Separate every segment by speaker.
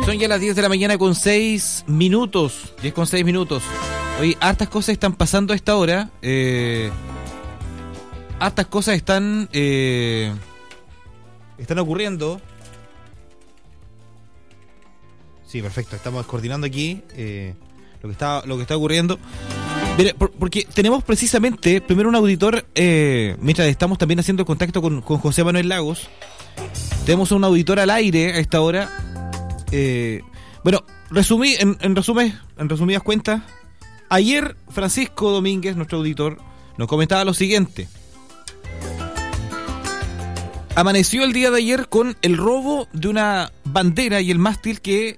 Speaker 1: Son ya las 10 de la mañana con 6 minutos. 10 con 6 minutos. Oye, hartas cosas están pasando a esta hora. Hartas cosas están ocurriendo. Sí, perfecto. Estamos coordinando aquí lo que está ocurriendo. Mira, porque tenemos precisamente primero un auditor, mientras estamos también haciendo contacto con José Manuel Lagos. Tenemos un auditor al aire a esta hora. Bueno, en resumidas cuentas, ayer Francisco Domínguez, nuestro auditor, nos comentaba lo siguiente. Amaneció el día de ayer con el robo de una bandera y el mástil que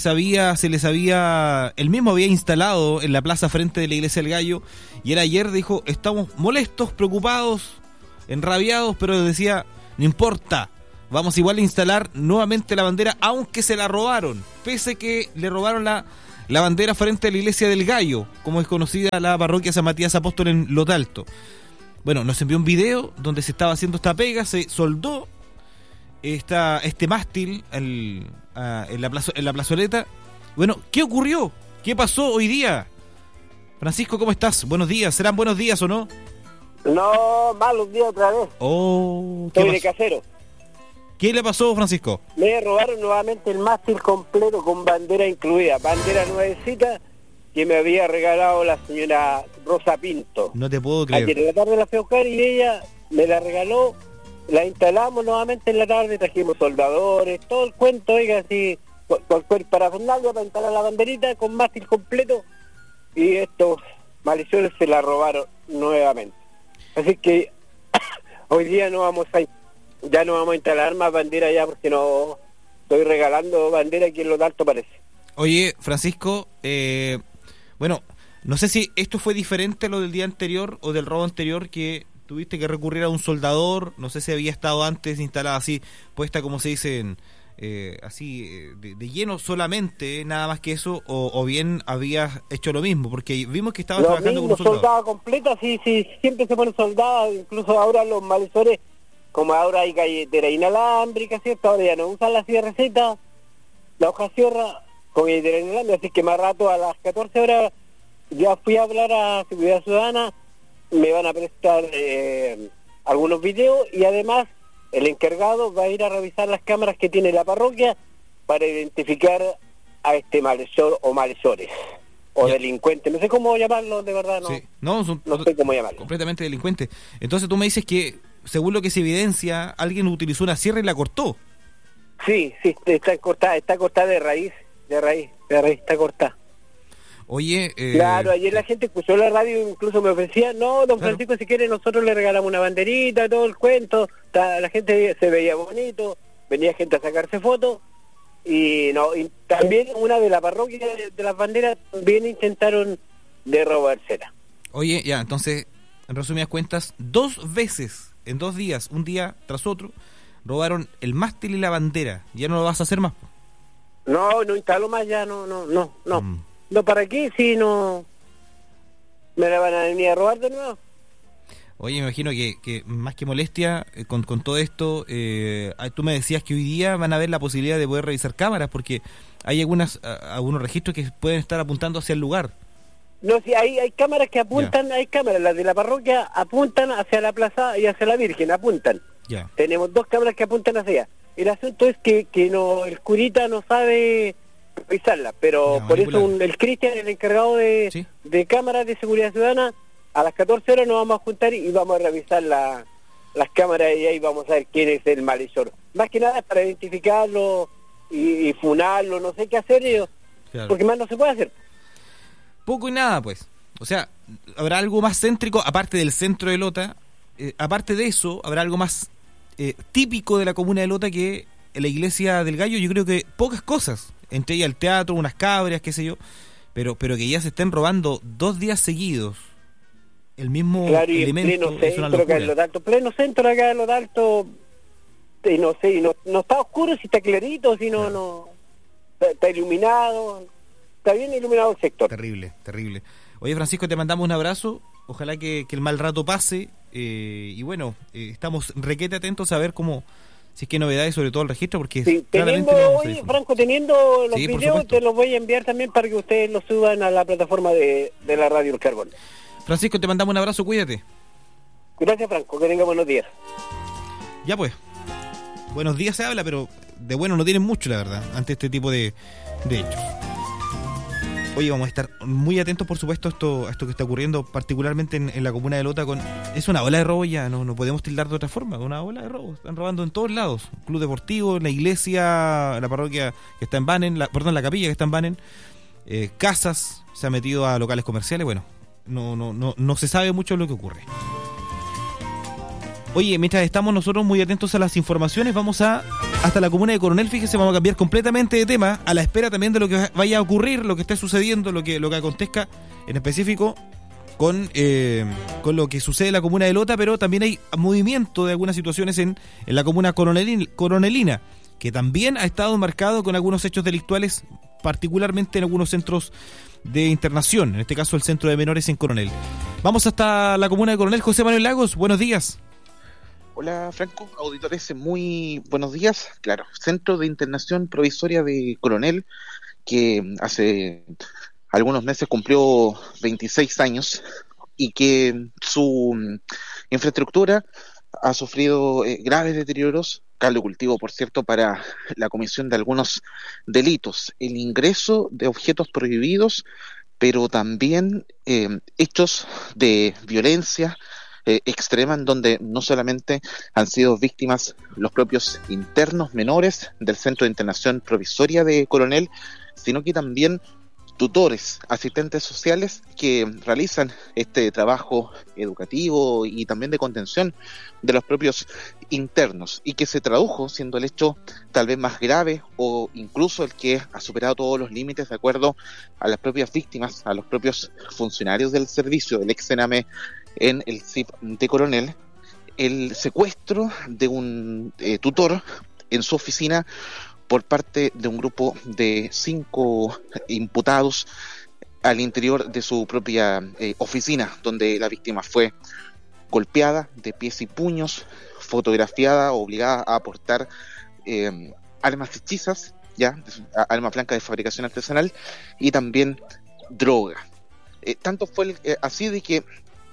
Speaker 1: él mismo había instalado en la plaza frente de la Iglesia del Gallo, y él ayer dijo: estamos molestos, preocupados, enrabiados, pero decía, no importa, vamos igual a instalar nuevamente la bandera, aunque se la robaron, pese que le robaron la bandera frente a la Iglesia del Gallo, como es conocida la parroquia San Matías Apóstol en Lotalto. Bueno, nos envió un video donde se estaba haciendo esta pega, se soldó este mástil en la plazoleta. Bueno, ¿qué ocurrió? ¿Qué pasó hoy día? Francisco, ¿cómo estás? Buenos días. ¿Serán buenos días o no?
Speaker 2: No, malos días otra vez.
Speaker 1: Oh,
Speaker 2: Estoy de casero.
Speaker 1: ¿Qué le pasó, Francisco?
Speaker 2: Me robaron nuevamente el mástil completo con bandera incluida. Bandera nuevecita que me había regalado la señora Rosa Pinto.
Speaker 1: No te puedo creer.
Speaker 2: Ayer en la tarde la fui a buscar y ella me la regaló. La instalamos nuevamente en la tarde, trajimos soldadores, todo el cuento, oiga, así, con parafernalia para instalar la banderita con mástil completo, y estos malhechores se la robaron nuevamente. Así que hoy día ya no vamos a instalar más bandera ya, porque no estoy regalando bandera aquí en Lotalto, parece.
Speaker 1: Oye, Francisco, bueno, no sé si esto fue diferente a lo del día anterior o del robo anterior, que tuviste que recurrir a un soldador. No sé si había estado antes instalada así, puesta como se dice, de lleno solamente, nada más que eso, o bien habías hecho lo mismo, porque vimos que estabas trabajando con un soldado.
Speaker 2: Soldada completa, sí, siempre se pone soldada, incluso ahora los malhechores, como ahora hay galletera inalámbrica, ¿cierto? Ahora ya no usan la receta, la hoja sierra con galletera inalámbrica, así que más rato a las 14 horas ya fui a hablar a Seguridad Ciudadana, me van a prestar algunos videos, y además el encargado va a ir a revisar las cámaras que tiene la parroquia para identificar a este malhechor o malhechores o delincuentes, no sé cómo llamarlo, de verdad,
Speaker 1: sí.
Speaker 2: No sé cómo llamarlo.
Speaker 1: Completamente delincuentes. Entonces tú me dices que, según lo que se evidencia, alguien utilizó una sierra y la cortó.
Speaker 2: Sí, está cortada de raíz, está cortada.
Speaker 1: Oye,
Speaker 2: claro, ayer la gente escuchó la radio, incluso me ofrecía, no, don Francisco, claro, si quiere nosotros le regalamos una banderita, todo el cuento, la gente se veía bonito, venía gente a sacarse fotos, y también una de la parroquia de las banderas también intentaron de robársela.
Speaker 1: Oye, ya, entonces, en resumidas cuentas, 2 veces, en 2 días, un día tras otro, robaron el mástil y la bandera. ¿Ya no lo vas a hacer más?
Speaker 2: No instalo más ya, no. No, ¿para qué? Si no me la van a venir a robar de nuevo.
Speaker 1: Oye, me imagino que más que molestia con todo esto, tú me decías que hoy día van a haber la posibilidad de poder revisar cámaras, porque hay algunos registros que pueden estar apuntando hacia el lugar.
Speaker 2: No, sí, hay cámaras que apuntan, ya. Hay cámaras, las de la parroquia apuntan hacia la plaza y hacia la Virgen, apuntan.
Speaker 1: Ya.
Speaker 2: Tenemos 2 cámaras que apuntan hacia allá. El asunto es que el curita no sabe revisarla, pero ya, por eso el Cristian, el encargado de cámaras de seguridad ciudadana, a las 14 horas nos vamos a juntar y vamos a revisar las cámaras, y ahí vamos a ver quién es el malhechor. Más que nada para identificarlo y funarlo, no sé qué hacer ellos, claro, porque más no se puede hacer.
Speaker 1: Poco y nada, pues. O sea, habrá algo más céntrico, aparte del centro de Lota, aparte de eso, habrá algo más típico de la comuna de Lota que en la Iglesia del Gallo. Yo creo que pocas cosas, entre ellas el teatro, unas cabras, qué sé yo, pero que ya se estén robando 2 días seguidos el mismo, claro, elemento, es una locura.
Speaker 2: Pleno centro acá en Lotalto, y no sé, no está oscuro, si está clarito, si no está iluminado, está bien iluminado el sector.
Speaker 1: Terrible. Oye, Francisco, te mandamos un abrazo, ojalá que el mal rato pase, y bueno, estamos requete atentos a ver cómo si es que hay novedades sobre todo el registro, porque
Speaker 2: Sí,
Speaker 1: claramente
Speaker 2: teniendo,
Speaker 1: no se
Speaker 2: oye,
Speaker 1: difunde.
Speaker 2: Franco, teniendo los
Speaker 1: Sí, por
Speaker 2: videos,
Speaker 1: supuesto.
Speaker 2: te los voy a enviar también para que ustedes los suban a la plataforma de la Radio El Carbón.
Speaker 1: Francisco, te mandamos un abrazo, cuídate.
Speaker 2: Gracias, Franco, que tenga buenos días.
Speaker 1: Ya pues, buenos días se habla, pero de bueno no tienen mucho, la verdad, ante este tipo de hechos. Oye, vamos a estar muy atentos, por supuesto, a esto que está ocurriendo, particularmente en la comuna de Lota. Es una ola de robo ya, no podemos tildar de otra forma, una ola de robo. Están robando en todos lados, club deportivo, la iglesia, la parroquia que está en Banen, la capilla que está en Banen, casas, se ha metido a locales comerciales. Bueno, no se sabe mucho lo que ocurre. Oye, mientras estamos nosotros muy atentos a las informaciones, vamos hasta la comuna de Coronel. Fíjese, vamos a cambiar completamente de tema, a la espera también de lo que vaya a ocurrir, lo que esté sucediendo, lo que acontezca en específico con lo que sucede en la comuna de Lota, pero también hay movimiento de algunas situaciones en la comuna coronelina, que también ha estado marcado con algunos hechos delictuales, particularmente en algunos centros de internación, en este caso el centro de menores en Coronel. Vamos hasta la comuna de Coronel. José Manuel Lagos, buenos días.
Speaker 3: Hola Franco, auditores, muy buenos días. Claro, Centro de Internación Provisoria de Coronel, que hace algunos meses cumplió 26 años y que su infraestructura ha sufrido graves deterioros, caldo cultivo, por cierto, para la comisión de algunos delitos, el ingreso de objetos prohibidos, pero también hechos de violencia extrema, en donde no solamente han sido víctimas los propios internos menores del Centro de Internación Provisoria de Coronel, sino que también tutores, asistentes sociales que realizan este trabajo educativo y también de contención de los propios internos, y que se tradujo siendo el hecho tal vez más grave o incluso el que ha superado todos los límites de acuerdo a las propias víctimas, a los propios funcionarios del servicio del ex-Sename en el CIP de Coronel, el secuestro de un tutor en su oficina por parte de un grupo de 5 imputados al interior de su propia oficina, donde la víctima fue golpeada de pies y puños, fotografiada, obligada a aportar armas hechizas, armas blancas de fabricación artesanal y también droga. Tanto fue así de que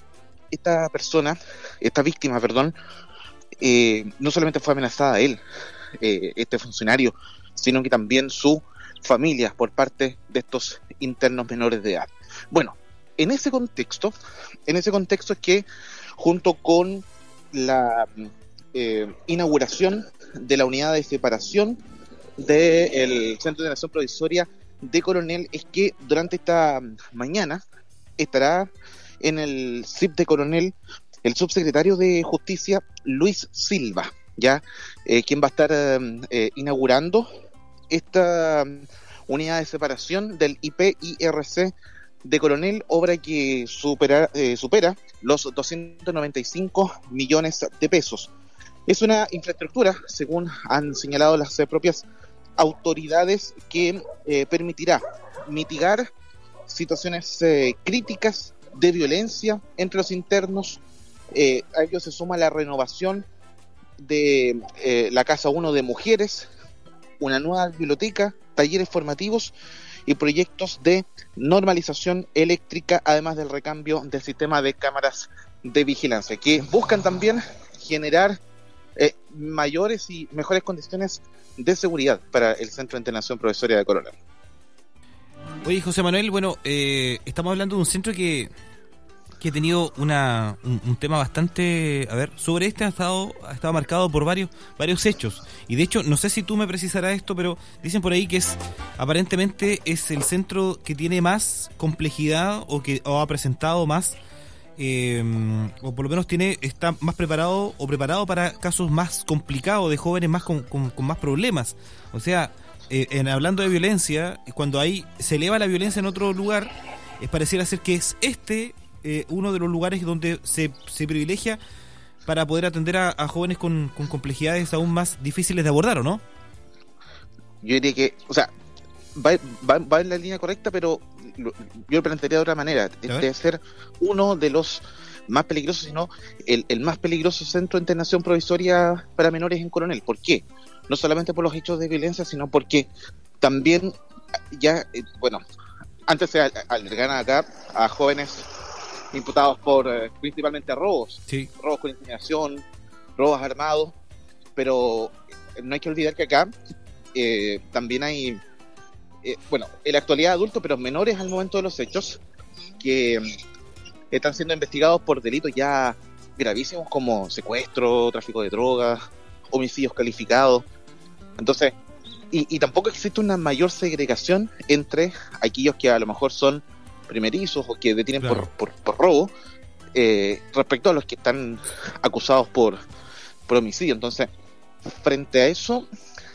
Speaker 3: esta víctima, no solamente fue amenazada a él, este funcionario, sino que también su familia por parte de estos internos menores de edad. Bueno, en ese contexto es que junto con la inauguración de la unidad de separación del Centro de Internación Provisoria de Coronel, es que durante esta mañana estará en el CIP de Coronel el subsecretario de Justicia Luis Silva, quien va a estar inaugurando esta unidad de separación del IPIRC de Coronel, obra que supera los 295 millones de pesos. Es una infraestructura, según han señalado las propias autoridades, que permitirá mitigar situaciones críticas de violencia entre los internos. A ello se suma la renovación de la Casa 1 de mujeres, una nueva biblioteca, talleres formativos y proyectos de normalización eléctrica, además del recambio del sistema de cámaras de vigilancia, que buscan también generar mayores y mejores condiciones de seguridad para el Centro de Internación Provisoria de Coronel.
Speaker 1: Oye, José Manuel, bueno, estamos hablando de un centro que ha tenido un tema bastante... A ver, sobre este ha estado marcado por varios hechos. Y de hecho, no sé si tú me precisarás esto, pero dicen por ahí que aparentemente es el centro que tiene más complejidad o ha presentado más, o por lo menos está más preparado para casos más complicados de jóvenes más con más problemas. O sea, hablando de violencia, cuando se eleva la violencia en otro lugar, pareciera ser que es uno de los lugares donde se privilegia para poder atender a jóvenes con complejidades aún más difíciles de abordar, ¿o no?
Speaker 3: Yo diría que, o sea, va en la línea correcta, pero yo lo plantearía de otra manera. Debe ser uno de los más peligroso, sino el más peligroso centro de internación provisoria para menores en Coronel. ¿Por qué? No solamente por los hechos de violencia, sino porque también ya, antes se albergaban acá a jóvenes imputados por principalmente robos,
Speaker 1: Sí.
Speaker 3: robos con intimidación, robos armados, pero no hay que olvidar que acá también hay, en la actualidad adultos, pero menores al momento de los hechos, que están siendo investigados por delitos ya gravísimos como secuestro, tráfico de drogas, homicidios calificados. Entonces, y tampoco existe una mayor segregación entre aquellos que a lo mejor son primerizos o que detienen
Speaker 1: Claro.
Speaker 3: por robo, respecto a los que están acusados por homicidio. Entonces, frente a eso,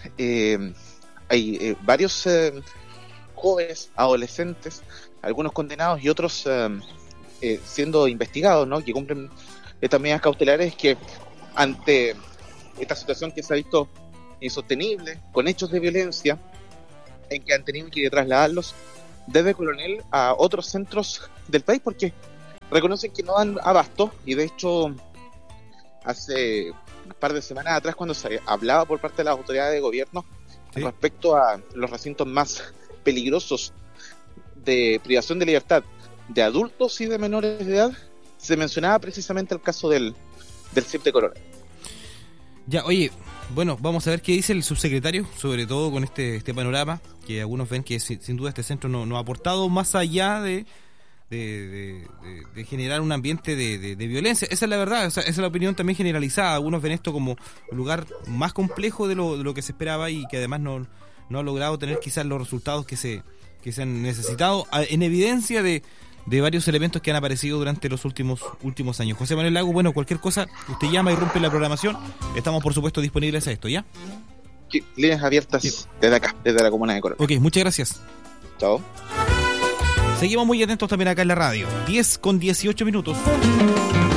Speaker 3: hay varios jóvenes, adolescentes, algunos condenados y otros siendo investigados, ¿no? Que cumplen estas medidas cautelares, que ante esta situación que se ha visto insostenible, con hechos de violencia, en que han tenido que trasladarlos desde Coronel a otros centros del país, porque reconocen que no dan abasto. Y de hecho, hace un par de semanas atrás, cuando se hablaba por parte de las autoridades de gobierno,
Speaker 1: Sí.
Speaker 3: respecto a los recintos más peligrosos de privación de libertad de adultos y de menores de edad, se mencionaba precisamente el caso del CIP de Coronel.
Speaker 1: Ya, oye, bueno, vamos a ver qué dice el subsecretario, sobre todo con este panorama, que algunos ven que sin duda este centro no ha aportado más allá de generar un ambiente de violencia. Esa es la verdad, esa es la opinión también generalizada. Algunos ven esto como un lugar más complejo de lo que se esperaba, y que además no ha logrado tener quizás los resultados que se han necesitado, en evidencia de varios elementos que han aparecido durante los últimos años. José Manuel Lago, bueno, cualquier cosa, usted llama y rompe la programación. Estamos, por supuesto, disponibles a esto, ¿ya?
Speaker 3: Sí, líneas abiertas
Speaker 1: Sí.
Speaker 3: desde acá, desde la comuna de Coronel.
Speaker 1: Ok, muchas gracias.
Speaker 3: Chao.
Speaker 1: Seguimos muy atentos también acá en la radio. 10:18 minutos.